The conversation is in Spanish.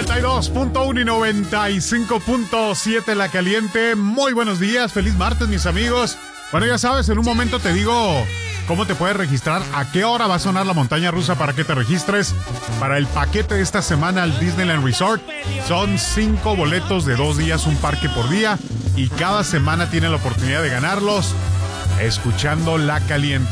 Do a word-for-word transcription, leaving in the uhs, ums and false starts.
noventa y dos punto uno y noventa y cinco punto siete La Caliente. Muy buenos días, feliz martes, mis amigos. Bueno, ya sabes, en un momento te digo cómo te puedes registrar, a qué hora va a sonar la montaña rusa para que te registres para el paquete de esta semana al Disneyland Resort. Son cinco boletos de dos días, un parque por día, y cada semana tiene la oportunidad de ganarlos escuchando La Caliente.